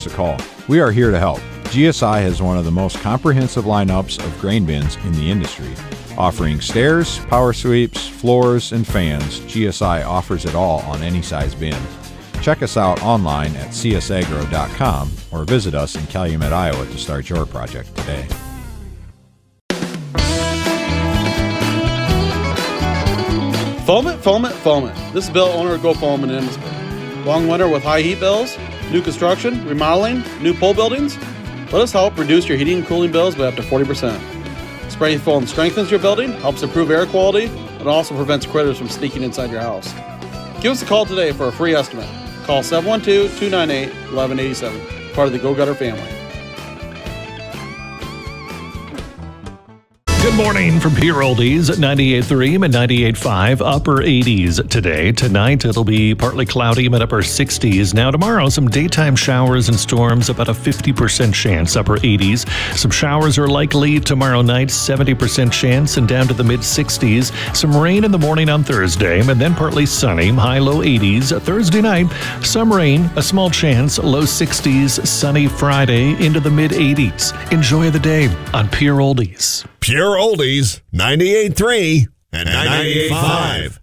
a call. We are here to help. GSI has one of the most comprehensive lineups of grain bins in the industry. Offering stairs, power sweeps, floors, and fans, GSI offers it all on any size bin. Check us out online at csagro.com or visit us in Calumet, Iowa to start your project today. Foam it. This is Bill, owner of Go Foam in Emmitsburg. Long winter with high heat bills, new construction, remodeling, new pole buildings? Let us help reduce your heating and cooling bills by up to 40%. Spray foam strengthens your building, helps improve air quality, and also prevents critters from sneaking inside your house. Give us a call today for a free estimate. Call 712-298-1187, part of the Go Gutter family. Good morning from Pure Oldies at 98.3 and 98.5, upper 80s today. Tonight it'll be partly cloudy, mid upper 60s. Now tomorrow, some daytime showers and storms, about a 50% chance, upper 80s. Some showers are likely tomorrow night, 70% chance, and down to the mid 60s. Some rain in the morning on Thursday, and then partly sunny, high low 80s. Thursday night, some rain, a small chance, low 60s, sunny Friday into the mid 80s. Enjoy the day on Pure Oldies. Pure Oldies, 98.3 and 98.5.